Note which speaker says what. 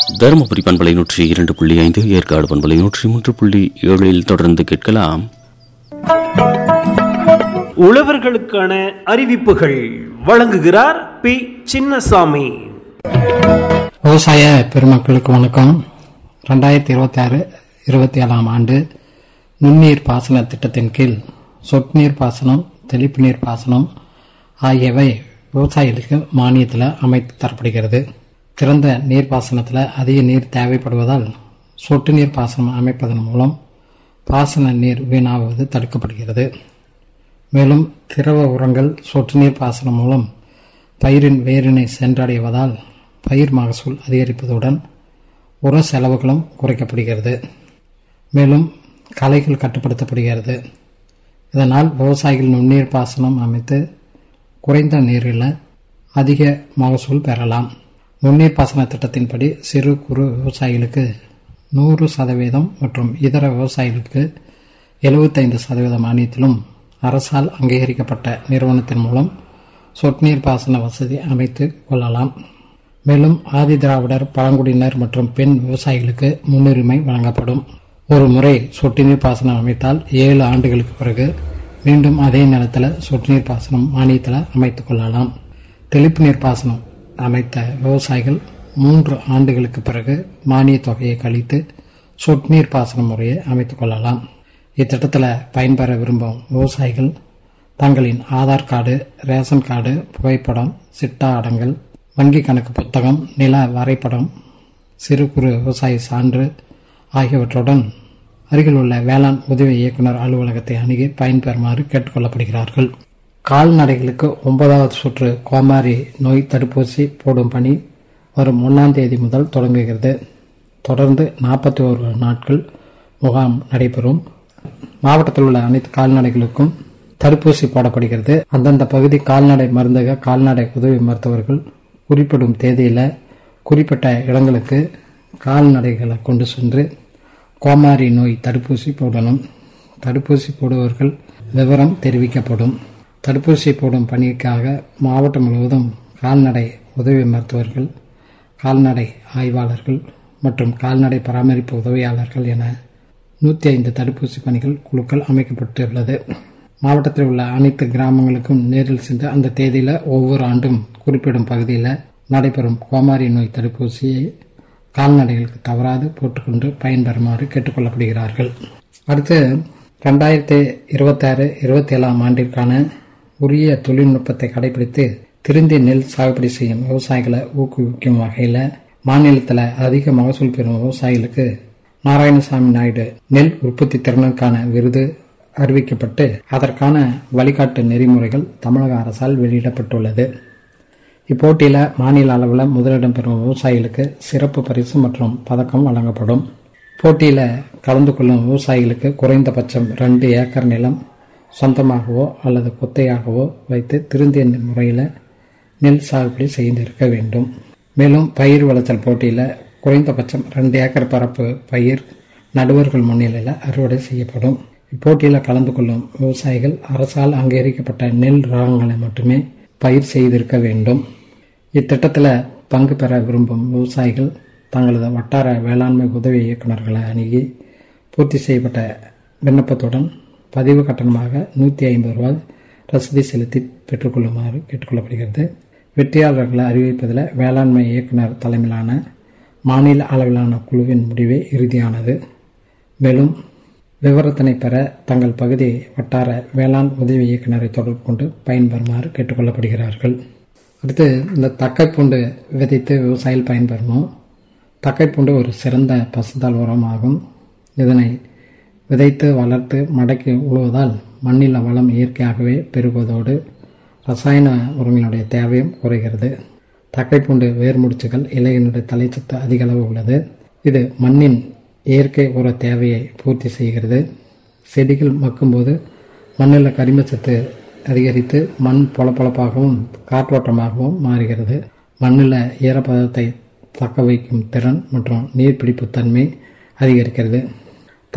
Speaker 1: தருமபுரி பண்பலை 102.5, ஏற்காடு பண்பலை 103.7 தொடர்ந்து கேட்கலாம்.
Speaker 2: உழவர்களுக்கான அறிவிப்புகள் வழங்குகிறார் பி. சின்னசாமி.
Speaker 3: விவசாய பெருமக்களுக்கு வணக்கம். 2026-27 ஆண்டு நுண்ணீர் பாசன திட்டத்தின் கீழ் சொட்டு நீர் பாசனம், தெளிப்பு நீர் பாசனம் ஆகியவை விவசாயிகளுக்கு மானியத்தில் அமைத்து தரப்படுகிறது. திறந்த நீர்ப்பாசனத்தில் அதிக நீர் தேவைப்படுவதால் சொட்டு நீர் பாசனம் அமைப்பதன் மூலம் பாசன நீர் வீணாவது தடுக்கப்படுகிறது. மேலும் திரவ உரங்கள் சொட்டு நீர் பாசனம் மூலம் பயிரின் வேரினை சென்றடைவதால் பயிர் மகசூல் அதிகரிப்பதுடன் உர செலவுகளும் குறைக்கப்படுகிறது. மேலும் களைகள் கட்டுப்படுத்தப்படுகிறது. இதனால் விவசாயிகள் நுண்ணீர் பாசனம் அமைத்து குறைந்த நீரில் அதிக மகசூல் பெறலாம். நுண்ணீர் பாசன திட்டத்தின்படி சிறு குறு விவசாயிகளுக்கு 100% மற்றும் இதர விவசாயிகளுக்கு 75% மானியத்திலும் அரசால் அங்கீகரிக்கப்பட்ட நிறுவனத்தின் மூலம் சொட்டு நீர் பாசன வசதி அமைத்து கொள்ளலாம். மேலும் ஆதி திராவிடர், பழங்குடியினர் மற்றும் பெண் விவசாயிகளுக்கு முன்னுரிமை வழங்கப்படும். ஒரு முறை சொட்டு நீர் பாசனம் அமைத்தால் 7 ஆண்டுகளுக்கு பிறகு மீண்டும் அதே நிலத்தில் சொட்டு நீர் பாசனம் மானியத்தில் அமைத்துக் கொள்ளலாம். தெளிப்பு நீர் பாசனம் அமைத்த விவசாயிகள் 3 ஆண்டுகளுக்கு பிறகு மானிய தொகையை கழித்து சொட்டு நீர் பாசன முறையை அமைத்துக் கொள்ளலாம். இத்திட்டத்தில் பயன்பெற விரும்பும் விவசாயிகள் தங்களின் ஆதார் கார்டு, ரேஷன் கார்டு, புகைப்படம், சிட்டா அடங்கல், வங்கி கணக்கு புத்தகம், நில வரைபடம், சிறு குறு விவசாய சான்று ஆகியவற்றுடன் அருகில் உள்ள வேளாண் உதவி இயக்குநர் அலுவலகத்தை அணுகி பயன்பெறுமாறு கேட்டுக்கொள்ளப்படுகிறார்கள். கால்நடைகளுக்கு 9வது சுற்று கோமாரி நோய் தடுப்பூசி போடும் பணி வரும் 1ஆம் தேதி முதல் தொடங்குகிறது. தொடர்ந்து 41 நாட்கள் முகாம் நடைபெறும். மாவட்டத்தில் உள்ள அனைத்து கால்நடைகளுக்கும் தடுப்பூசி போடப்படுகிறது. அந்தந்த பகுதி கால்நடை மருந்தக, கால்நடை உதவி மருத்துவர்கள் குறிப்பிடும் தேதியில் குறிப்பிட்ட இடங்களுக்கு கால்நடைகளை கொண்டு சென்று கோமாரி நோய் தடுப்பூசி போடணும். தடுப்பூசி போடுபவர்கள் விவரம் தெரிவிக்கப்படும். தடுப்பூசி போடும் பணிக்காக மாவட்டம் முழுவதும் கால்நடை உதவி மருத்துவர்கள், கால்நடை ஆய்வாளர்கள் மற்றும் கால்நடை பராமரிப்பு உதவியாளர்கள் என 105 தடுப்பூசி பணிகள் குழுக்கள் அமைக்கப்பட்டுள்ளது. மாவட்டத்தில் உள்ள அனைத்து கிராமங்களுக்கும் நேரில் சென்று அந்த தேதியில் ஒவ்வொரு ஆண்டும் குறிப்பிடும் பகுதியில் நடைபெறும் கோமாரி நோய் தடுப்பூசியை கால்நடைகளுக்கு தவறாது போட்டுக்கொண்டு பயன்பெறுமாறு கேட்டுக்கொள்ளப்படுகிறார்கள். அடுத்து 2026-27 ஆண்டிற்கான உரிய தொழில்நுட்பத்தை கடைபிடித்து திருந்தி நெல் சாகுபடி செய்யும் விவசாயிகளை ஊக்குவிக்கும் வகையில் மாநிலத்தில் அதிக மகசூல் பெறும் விவசாயிகளுக்கு நாராயணசாமி நாயுடு நெல் உற்பத்தி திறனுக்கான விருது அறிவிக்கப்பட்டு அதற்கான வழிகாட்டு நெறிமுறைகள் தமிழக அரசால் வெளியிடப்பட்டுள்ளது. இப்போட்டியில் மாநில அளவில் முதலிடம் பெறும் விவசாயிகளுக்கு சிறப்பு பரிசு மற்றும் பதக்கம் வழங்கப்படும். போட்டியில் கலந்து கொள்ளும் விவசாயிகளுக்கு குறைந்தபட்சம் 2 ஏக்கர் நிலம் சொந்தமாகவோ அல்லது கொத்தையாகவோ வைத்து திருந்திய முறையில் நெல் சாகுபடி செய்திருக்க வேண்டும். மேலும் பயிர் விளைச்சல் போட்டியில் குறைந்தபட்சம் 2 ஏக்கர் பரப்பு பயிர் நடுவர்கள் முன்னிலையில் அறுவடை செய்யப்படும். இப்போட்டியில் கலந்து கொள்ளும் விவசாயிகள் அரசால் அங்கீகரிக்கப்பட்ட நெல் ரகங்களை மட்டுமே பயிர் செய்திருக்க வேண்டும். இத்திட்டத்தில் பங்கு பெற விரும்பும் விவசாயிகள் தங்களது வட்டார வேளாண்மை உதவி இயக்குநர்களை அணுகி பூர்த்தி செய்யப்பட்ட விண்ணப்பத்துடன் பதிவு கட்டணமாக 150 ரூபாய் ரசீது செலுத்தி பெற்றுக்கொள்ளுமாறு கேட்டுக்கொள்ளப்படுகிறது. வெற்றியாளர்களை அறிவிப்பதில் வேளாண்மை இயக்குநர் தலைமையிலான மாநில அளவிலான குழுவின் முடிவே இறுதியானது. மேலும் விவரத்தினை பெற தங்கள் பகுதி வட்டார வேளாண் உதவி இயக்குநரை தொடர்பு கொண்டு பயன்பெறுமாறு கேட்டுக்கொள்ளப்படுகிறார்கள். அடுத்து இந்த தக்கைப்பூண்டு விதைத்து விவசாயிகள் பயன்பெறணும். தக்கைப்பூண்டு ஒரு சிறந்த பசுந்தாள் உரமாகும். இதனை விதைத்து வளர்த்து மடக்கி உழுவதால் மண்ணில் வளம் இயற்கையாகவே பெருகுவதோடு ரசாயன உரங்களுடைய தேவையும் குறைகிறது. தக்கைப்பூண்டு வேர்முடிச்சுகள் இலையினுடைய தலைச்சத்து அதிக அளவு உள்ளது. இது மண்ணின் இயற்கை உர தேவையை பூர்த்தி செய்கிறது. செடிகள் மக்கும்போது மண்ணில் கரிமச்சத்து அதிகரித்து மண் பொலப்பொலப்பாகவும் காற்றோட்டமாகவும் மாறுகிறது. மண்ணில் ஈரப்பதத்தை தக்க வைக்கும் திறன் மற்றும் நீர்பிடிப்பு தன்மை அதிகரிக்கிறது.